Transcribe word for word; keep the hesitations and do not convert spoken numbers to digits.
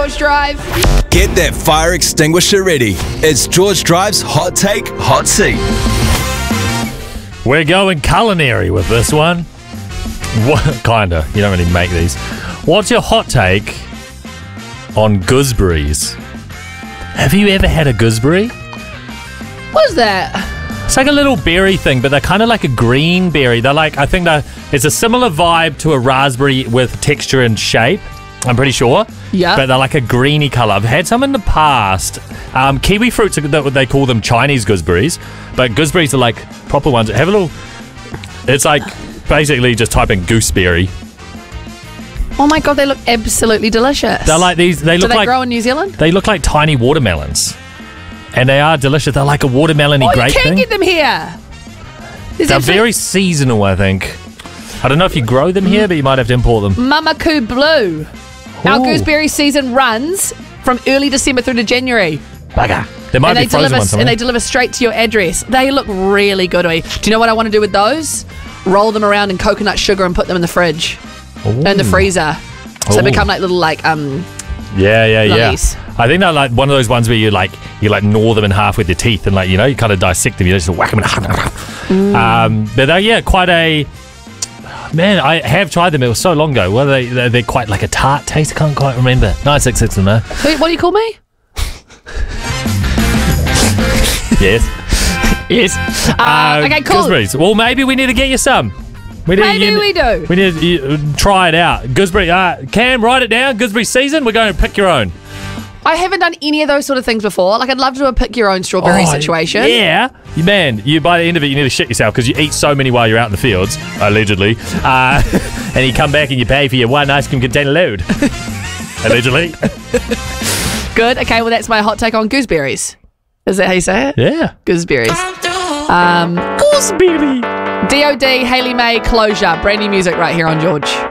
George Drive. Get that fire extinguisher ready. It's George Drive's Hot Take Hot Seat. We're going culinary with this one. What, kinda. You don't really make these. What's your hot take on gooseberries? Have you ever had a gooseberry? What's that? It's like a little berry thing, but they're kind of like a green berry. They're like, I think they're, it's a similar vibe to a raspberry with texture and shape. I'm pretty sure. Yeah. But they're like a greeny colour. I've had some in the past. Um, kiwi fruits, are, they call them Chinese gooseberries. But gooseberries are like proper ones. Have a little... It's like basically just type in gooseberry. Oh my God, they look absolutely delicious. They're like these... They Do look they like, grow in New Zealand? They look like tiny watermelons. And they are delicious. They're like a watermelon-y Oh, grape you can thing. get them here. There's They're absolute- very seasonal, I think. I don't know if you grow them here, but you might have to import them. Mamaku Blue. Our Ooh. gooseberry season runs from early December through to January. Bugger. There might and be they frozen deliver ones. and they deliver straight to your address. They look really good. Do you know what I want to do with those? Roll them around in coconut sugar and put them in the fridge, in the freezer, so Ooh. they become like little like um. Yeah, yeah, yeah. lollies. I think they're like one of those ones where you like you like gnaw them in half with your teeth and like you know you kind of dissect them. You just whack them. In Mm. um, but they're yeah quite a man. I have tried them. It was so long ago. Well, they they're, they're quite like a tart taste. I can't quite remember. Nine six six them though. Wait, what do you call me? Yes. Yes. Uh, okay, cool. Gooseberries. Well, maybe we need to get you some. We need, Maybe you, we do. We need to you, try it out. Gooseberry. Uh, Cam, write it down. Gooseberry season. We're going to pick your own. I haven't done any of those sort of things before. Like, I'd love to do a pick your own strawberry Oh, situation. Yeah. You- Man, you by the end of it, you need to shit yourself because you eat so many while you're out in the fields, allegedly. Uh, and you come back and you pay for your one ice cream container load. Allegedly. Good. Okay, well, that's my hot take on gooseberries. Is that how you say it? Yeah. Gooseberries. Um, Gooseberry. D O D, Hayley May, Closure. Brand new music right here on George.